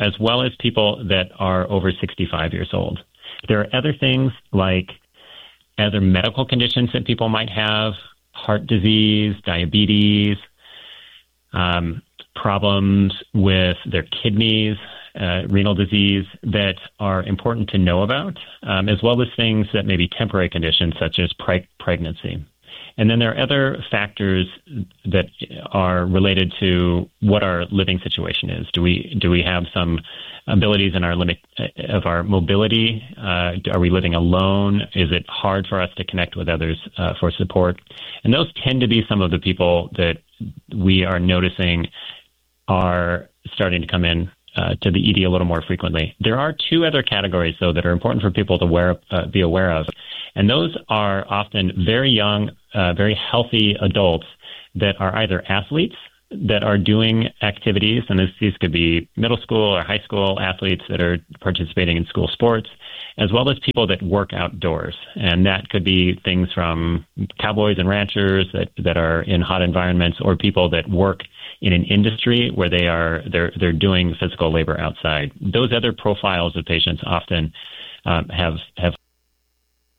as well as people that are over 65 years old. There are other things like other medical conditions that people might have, heart disease, diabetes, problems with their kidneys, renal disease that are important to know about, as well as things that may be temporary conditions such as pregnancy. And then there are other factors that are related to what our living situation is. Do we have some abilities in our limit of our mobility? Are we living alone? Is it hard for us to connect with others for support? And those tend to be some of the people that we are noticing are starting to come in to the ED a little more frequently. There are two other categories, though, that are important for people to be aware of. And those are often very young, very healthy adults that are either athletes that are doing activities, and these could be middle school or high school athletes that are participating in school sports, as well as people that work outdoors. And that could be things from cowboys and ranchers that are in hot environments, or people that work in an industry where they're doing physical labor outside. Those other profiles of patients often have